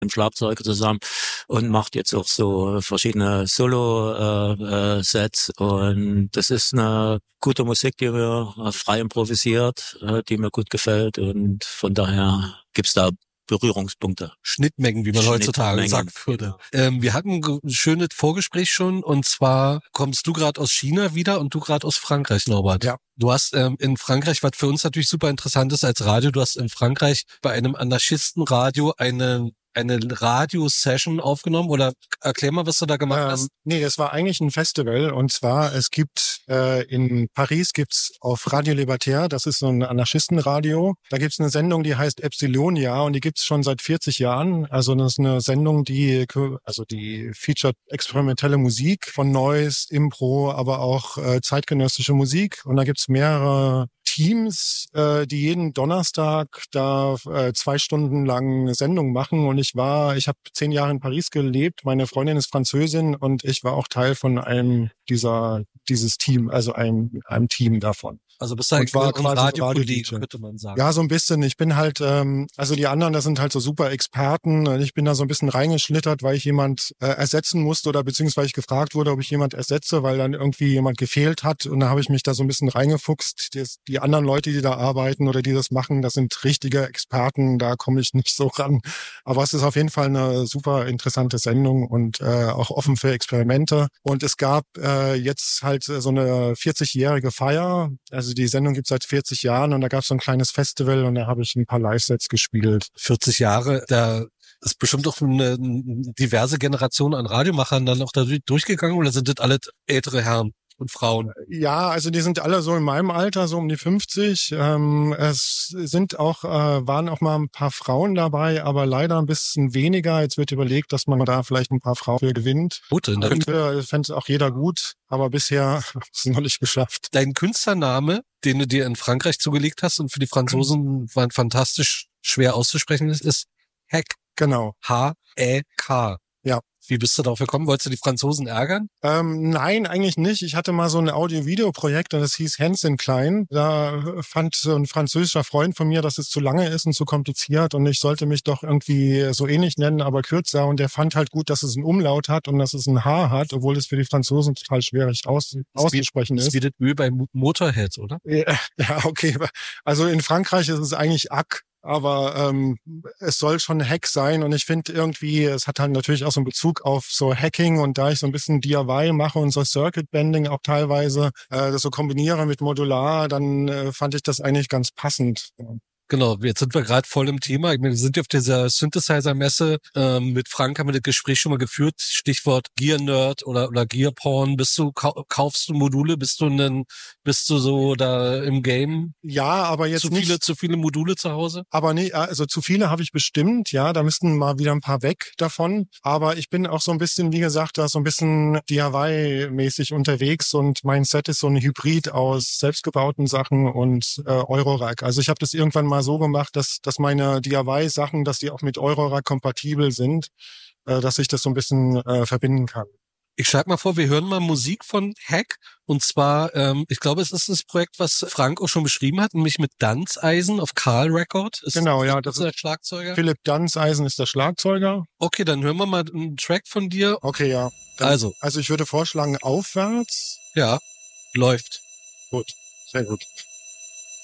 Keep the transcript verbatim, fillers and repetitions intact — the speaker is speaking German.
dem Schlagzeuger zusammen und macht jetzt auch so verschiedene Solo-Sets. Äh, äh, und das ist eine gute Musik, die mir äh, frei improvisiert, äh, die mir gut gefällt. Und von daher gibt's da Berührungspunkte. Schnittmengen, wie man heutzutage sagt würde. Genau. Ähm, wir hatten ein schönes Vorgespräch schon, und zwar kommst du gerade aus China wieder und du gerade aus Frankreich, Norbert. Ja. Du hast ähm, in Frankreich, was für uns natürlich super interessant ist als Radio, du hast in Frankreich bei einem Anarchistenradio eine eine Radio-Session aufgenommen, oder erklär mal, was du da gemacht ähm, hast. Nee, das war eigentlich ein Festival, und zwar, es gibt äh, in Paris gibt's auf Radio Libertaire, das ist so ein Anarchistenradio, da gibt's eine Sendung, die heißt Epsilonia, und die gibt's schon seit vierzig Jahren. Also das ist eine Sendung, die also die featuret experimentelle Musik von Noise, Impro, aber auch äh, zeitgenössische Musik, und da gibt's mehrere Teams, äh, die jeden Donnerstag da äh, zwei Stunden lang Sendung machen. Und ich war, ich habe zehn Jahre in Paris gelebt. Meine Freundin ist Französin und ich war auch Teil von einem dieser dieses Team, also einem einem Team davon. Also bist du ein Radiokollege, könnte man sagen. Ja, so ein bisschen. Ich bin halt, ähm, also die anderen, das sind halt so super Experten. Und ich bin da so ein bisschen reingeschlittert, weil ich jemand äh, ersetzen musste, oder beziehungsweise ich gefragt wurde, ob ich jemand ersetze, weil dann irgendwie jemand gefehlt hat. Und da habe ich mich da so ein bisschen reingefuchst. Die, die anderen Leute, die da arbeiten oder die das machen, das sind richtige Experten. Da komme ich nicht so ran. Aber es ist auf jeden Fall eine super interessante Sendung und äh, auch offen für Experimente. Und es gab äh, jetzt halt so eine vierzigjährige Feier. Also die Sendung gibt es seit vierzig Jahren, und da gab es so ein kleines Festival, und da habe ich ein paar Live-Sets gespielt. vierzig Jahre, da ist bestimmt auch eine diverse Generation an Radiomachern dann auch da durchgegangen, oder sind das alle ältere Herren und Frauen? Ja, also die sind alle so in meinem Alter, so um die fünfzig. Ähm, es sind auch, äh, waren auch mal ein paar Frauen dabei, aber leider ein bisschen weniger. Jetzt wird überlegt, dass man da vielleicht ein paar Frauen für gewinnt. Gut, ne? Und äh, fände es auch jeder gut, aber bisher ist es noch nicht geschafft. Dein Künstlername, den du dir in Frankreich zugelegt hast und für die Franzosen war fantastisch schwer auszusprechen ist, ist Hack. Genau. H E K. Ja. Wie bist du darauf gekommen? Wolltest du die Franzosen ärgern? Ähm, nein, eigentlich nicht. Ich hatte mal so ein Audio-Video-Projekt, und das hieß Hänschen Klein. Da fand so ein französischer Freund von mir, dass es zu lange ist und zu kompliziert, und ich sollte mich doch irgendwie so ähnlich nennen, aber kürzer. Und der fand halt gut, dass es einen Umlaut hat und dass es ein H hat, obwohl es für die Franzosen total schwierig aus, auszusprechen ist. Das ist wie das Öl bei Motorhead, oder? Ja, ja, okay. Also in Frankreich ist es eigentlich Ack. Aber ähm, es soll schon Hack sein, und ich finde irgendwie, es hat halt natürlich auch so einen Bezug auf so Hacking, und da ich so ein bisschen D I Y mache und so Circuit Bending auch teilweise, äh, das so kombiniere mit Modular, dann äh, fand ich das eigentlich ganz passend. Genau, jetzt sind wir gerade voll im Thema. Ich meine, wir sind ja auf dieser Synthesizer-Messe. Ähm, mit Frank haben wir das Gespräch schon mal geführt. Stichwort Gear-Nerd oder, oder Gear-Porn. Bist du, kaufst du Module? Bist du ein, bist du so da im Game? Ja, aber jetzt zu nicht. Viele, zu viele Module zu Hause? Aber nee, also zu viele habe ich bestimmt. Ja, da müssten mal wieder ein paar weg davon. Aber ich bin auch so ein bisschen, wie gesagt, da so ein bisschen D I Y-mäßig unterwegs, und mein Set ist so ein Hybrid aus selbstgebauten Sachen und äh, Eurorack. Also ich habe das irgendwann mal so gemacht, dass dass meine D I Y-Sachen, dass die auch mit Eurorack kompatibel sind, äh, dass ich das so ein bisschen äh, verbinden kann. Ich schlage mal vor, wir hören mal Musik von Hack. Und zwar, ähm, ich glaube, es ist das Projekt, was Frank auch schon beschrieben hat, nämlich mit Danzeisen auf Karl Record. Ist genau, ja. Das ist der Schlagzeuger. Philipp Danzeisen ist der Schlagzeuger. Okay, dann hören wir mal einen Track von dir. Okay, ja. Dann, also. Also ich würde vorschlagen, aufwärts. Ja, läuft. Gut, sehr gut.